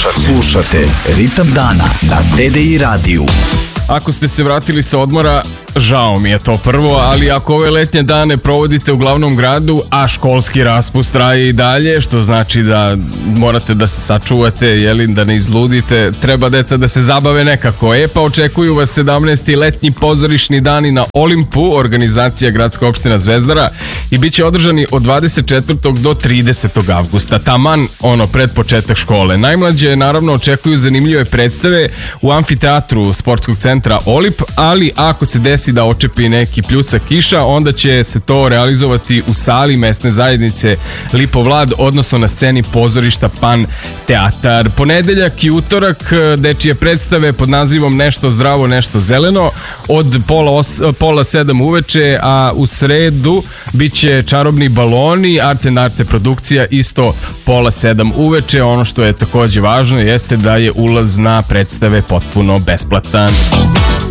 Slušate Ritam dana na TDI radiju. Ako ste se vratili sa odmora, žao mi je to prvo, ali ako ove letnje dane provodite u glavnom gradu, a školski raspust traje i dalje, što znači da morate da se sačuvate, da ne izludite, treba deca da se zabave nekako. Pa očekuju vas 17. letnji pozorišni dani na Olimpu, organizacija Gradska opština Zvezdara, i bit će održani od 24. do 30. avgusta, taman pred početak škole. Najmlađe naravno očekuju zanimljive predstave u amfiteatru sportskog centra Olimp, ali ako se desi da očepi neki pljusak kiša, onda će se to realizovati u sali mesne zajednice Lipovlad, odnosno na sceni pozorišta Pan teatar. Ponedeljak i utorak dečije predstave pod nazivom Nešto zdravo, nešto zeleno od pola 7 uveče, a u sredu bit će Čarobni baloni, Arte produkcija, isto pola 7 uveče. Ono što je takođe važno jeste da je ulaz na predstave potpuno besplatan.